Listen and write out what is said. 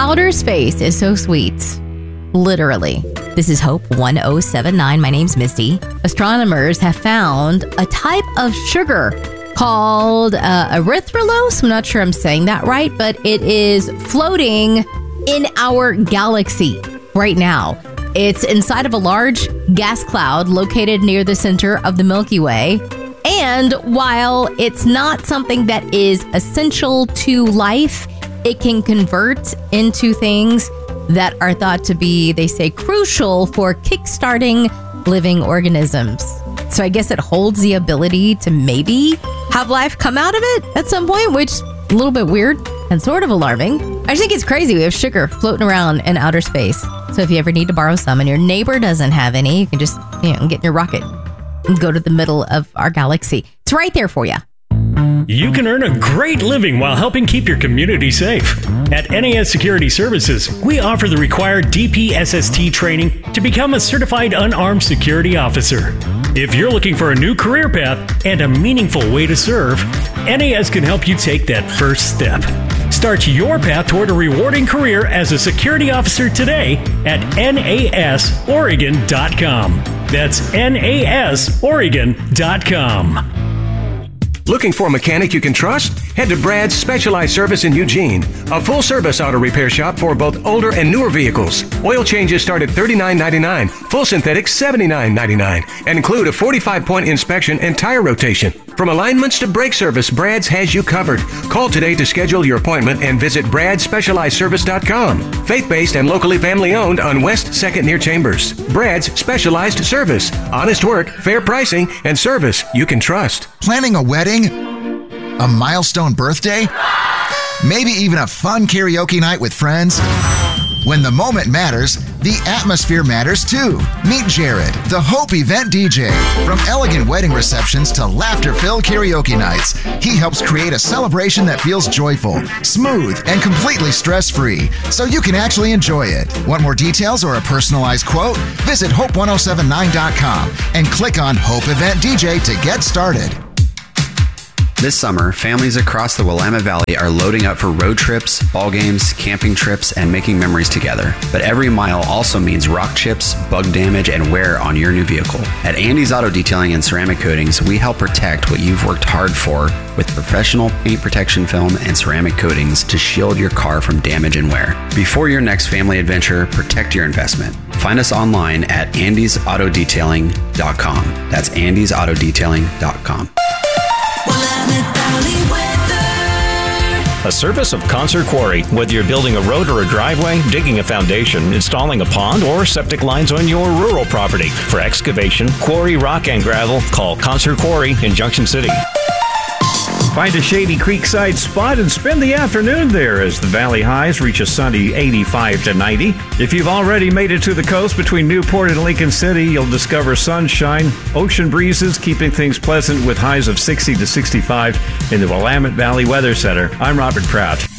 Outer space is so sweet. Literally. This is Hope 1079. My name's Misty. Astronomers have found a type of sugar called erythrulose. I'm not sure I'm saying that right, but it is floating in our galaxy right now. It's inside of a large gas cloud located near the center of the Milky Way. And while it's not something that is essential to life, it can convert into things that are thought to be, they say, crucial for kickstarting living organisms. So I guess it holds the ability to maybe have life come out of it at some point, which is a little bit weird and sort of alarming. I just think it's crazy. We have sugar floating around in outer space. So if you ever need to borrow some and your neighbor doesn't have any, you can just get in your rocket and go to the middle of our galaxy. It's right there for you. You can earn a great living while helping keep your community safe. At NAS Security Services, we offer the required DPSST training to become a certified unarmed security officer. If you're looking for a new career path and a meaningful way to serve, NAS can help you take that first step. Start your path toward a rewarding career as a security officer today at nasoregon.com. That's nasoregon.com. Looking for a mechanic you can trust? Head to Brad's Specialized Service in Eugene, a full-service auto repair shop for both older and newer vehicles. Oil changes start at $39.99, full synthetics $79.99, and include a 45-point inspection and tire rotation. From alignments to brake service, Brad's has you covered. Call today to schedule your appointment and visit bradspecializedservice.com. Faith-based and locally family-owned on West 2nd near Chambers. Brad's Specialized Service. Honest work, fair pricing, and service you can trust. Planning a wedding? A milestone birthday? Maybe even a fun karaoke night with friends? When the moment matters, the atmosphere matters too. Meet Jared, the Hope event DJ. From elegant wedding receptions to laughter-filled karaoke nights, he helps create a celebration that feels joyful, smooth, and completely stress-free, so you can actually enjoy it. Want more details or a personalized quote? Visit Hope1079.com and click on Hope Event DJ to get started. This summer, families across the Willamette Valley are loading up for road trips, ball games, camping trips, and making memories together. But every mile also means rock chips, bug damage, and wear on your new vehicle. At Andy's Auto Detailing and Ceramic Coatings, we help protect what you've worked hard for with professional paint protection film and ceramic coatings to shield your car from damage and wear. Before your next family adventure, protect your investment. Find us online at andysautodetailing.com. That's andysautodetailing.com. A service of Concert Quarry. Whether you're building a road or a driveway, digging a foundation, installing a pond, or septic lines on your rural property. For excavation, quarry, rock, and gravel, call Concert Quarry in Junction City. Find a shady creekside spot and spend the afternoon there as the valley highs reach a sunny 85 to 90. If you've already made it to the coast between Newport and Lincoln City, you'll discover sunshine, ocean breezes, keeping things pleasant with highs of 60 to 65 in the Willamette Valley Weather Center. I'm Robert Pratt.